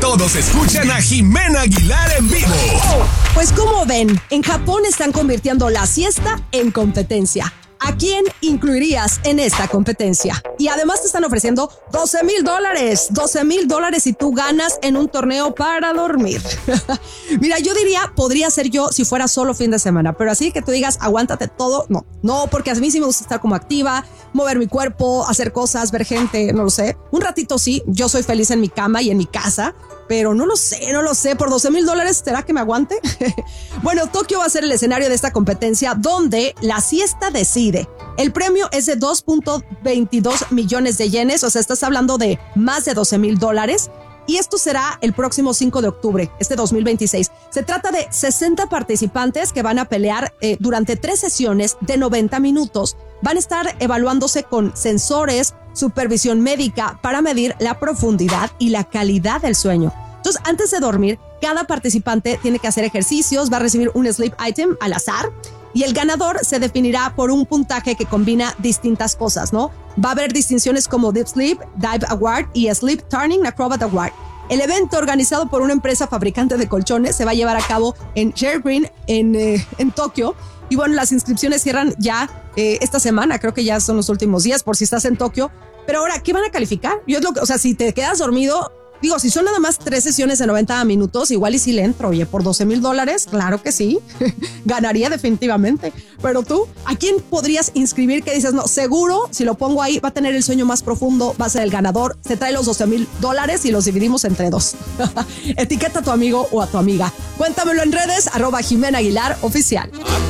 todos escuchan a Jimena Aguilar en vivo. Pues como ven, en Japón están convirtiendo la siesta en competencia. ¿A quién incluirías en esta competencia? Y además te están ofreciendo $12,000. $12,000 si tú ganas en un torneo para dormir. Mira, yo diría, podría ser yo si fuera solo fin de semana, pero así que tú digas, aguántate todo, no, porque a mí sí me gusta estar como activa, mover mi cuerpo, hacer cosas, ver gente, no lo sé. Un ratito sí, yo soy feliz en mi cama y en mi casa, pero no lo sé, por $12,000, ¿será que me aguante? Bueno, Tokio va a ser el escenario de esta competencia donde la siesta decide. El premio es de 2.22 millones de yenes, o sea, estás hablando de más de $12,000. Y esto será el próximo 5 de octubre, 2026. Se trata de 60 participantes que van a pelear durante 3 sesiones de 90 minutos. Van a estar evaluándose con sensores, supervisión médica para medir la profundidad y la calidad del sueño. Entonces, antes de dormir, cada participante tiene que hacer ejercicios, va a recibir un sleep item al azar y el ganador se definirá por un puntaje que combina distintas cosas, ¿no? Va a haber distinciones como Deep Sleep, Dive Award y Sleep Turning Acrobat Award. El evento, organizado por una empresa fabricante de colchones, se va a llevar a cabo en Share Green, en Tokio. Y bueno, las inscripciones cierran ya esta semana, creo que ya son los últimos días por si estás en Tokio. Pero ahora, ¿qué van a calificar? Si te quedas dormido, digo, si son nada más 3 sesiones de 90 minutos, igual y si le entro, oye, por $12,000, claro que sí, ganaría definitivamente. Pero tú, ¿a quién podrías inscribir que dices, no, seguro, si lo pongo ahí, va a tener el sueño más profundo, va a ser el ganador, se trae los $12,000 y los dividimos entre 2? Etiqueta a tu amigo o a tu amiga. Cuéntamelo en redes, @Jimena Aguilar Oficial.